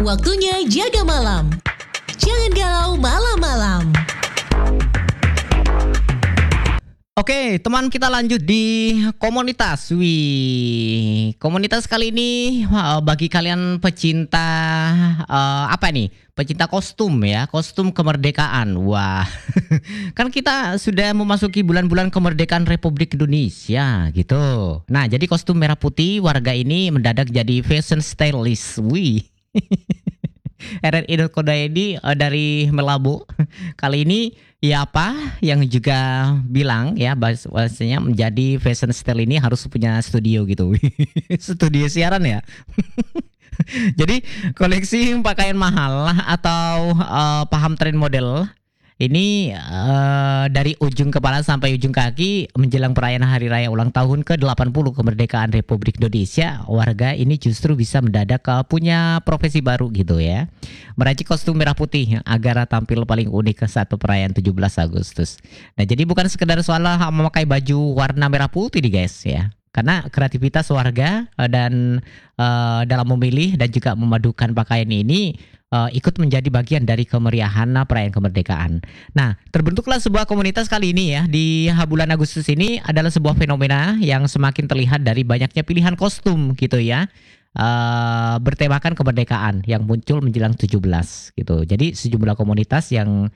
Waktunya jaga malam. Jangan galau malam-malam. Oke, teman, kita lanjut di komunitas. Wih, komunitas kali ini bagi kalian pecinta apa nih? Pecinta kostum ya, kostum kemerdekaan. Wah, kan kita sudah memasuki bulan-bulan kemerdekaan Republik Indonesia gitu. Nah, jadi kostum merah putih warga ini mendadak jadi fashion stylist. Wih. RRI.co.id dari Melabu kali ini ya apa yang juga bilang ya bahasanya menjadi fashion style ini harus punya studio gitu. Studio siaran ya. Jadi koleksi pakaian mahal atau paham tren model ini dari ujung kepala sampai ujung kaki menjelang perayaan Hari Raya ulang tahun ke-80 kemerdekaan Republik Indonesia, warga ini justru bisa mendadak punya profesi baru gitu ya. Meracik kostum merah putih agar tampil paling unik ke satu perayaan 17 Agustus. Nah, jadi bukan sekedar soal memakai baju warna merah putih nih guys ya. Karena kreativitas warga dan dalam memilih dan juga memadukan pakaian ini ikut menjadi bagian dari kemeriahan perayaan kemerdekaan. Nah, terbentuklah sebuah komunitas kali ini ya di bulan Agustus ini adalah sebuah fenomena yang semakin terlihat dari banyaknya pilihan kostum gitu ya. Bertemakan kemerdekaan yang muncul menjelang 17 gitu. Jadi sejumlah komunitas yang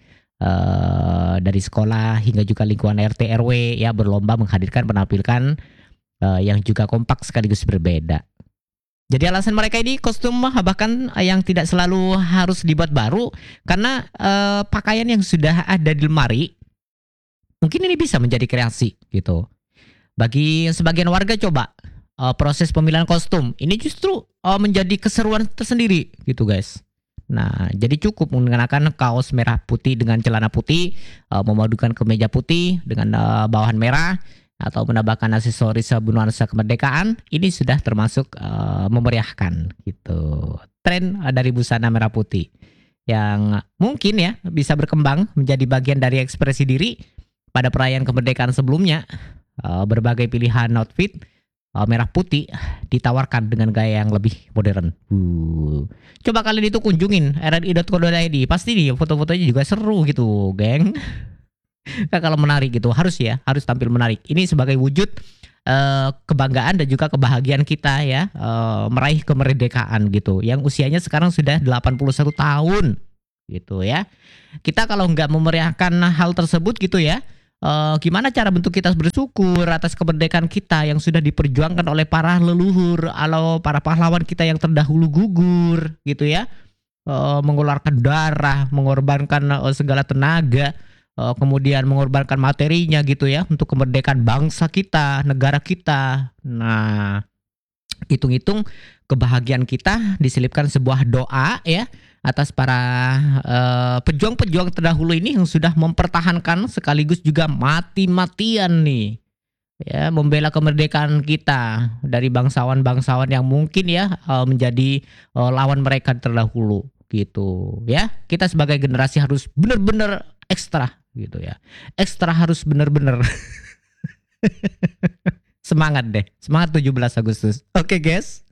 dari sekolah hingga juga lingkungan RT RW ya berlomba menghadirkan penampilan yang juga kompak sekaligus berbeda. Jadi alasan mereka ini kostum bahkan yang tidak selalu harus dibuat baru karena pakaian yang sudah ada di lemari mungkin ini bisa menjadi kreasi gitu. Bagi sebagian warga coba proses pemilihan kostum ini justru menjadi keseruan tersendiri gitu guys. Nah, jadi cukup mengenakan kaos merah putih dengan celana putih, memadukan kemeja putih dengan bawahan merah, atau menambahkan aksesoris nuansa kemerdekaan, ini sudah termasuk memeriahkan gitu. Tren dari busana merah putih yang mungkin ya bisa berkembang menjadi bagian dari ekspresi diri pada perayaan kemerdekaan sebelumnya. Berbagai pilihan outfit merah putih ditawarkan dengan gaya yang lebih modern. Coba kalian itu kunjungin rri.co.id, pasti nih foto-fotonya juga seru gitu, geng. Nah, kalau menarik gitu harus tampil menarik. Ini sebagai wujud kebanggaan dan juga kebahagiaan kita ya meraih kemerdekaan gitu. Yang usianya sekarang sudah 81 tahun gitu ya. Kita kalau nggak memeriahkan hal tersebut gitu ya, gimana cara bentuk kita bersyukur atas kemerdekaan kita yang sudah diperjuangkan oleh para leluhur atau para pahlawan kita yang terdahulu gugur gitu ya, mengeluarkan darah, mengorbankan segala tenaga. Kemudian mengorbankan materinya gitu ya untuk kemerdekaan bangsa kita, negara kita. Nah, hitung-hitung kebahagiaan kita diselipkan sebuah doa ya atas para pejuang-pejuang terdahulu ini yang sudah mempertahankan sekaligus juga mati-matian nih ya membela kemerdekaan kita dari bangsawan-bangsawan yang mungkin ya menjadi lawan mereka terdahulu gitu ya. Kita sebagai generasi harus benar-benar ekstra gitu ya. Ekstra harus benar-benar semangat deh. Semangat 17 Agustus. Oke, guys.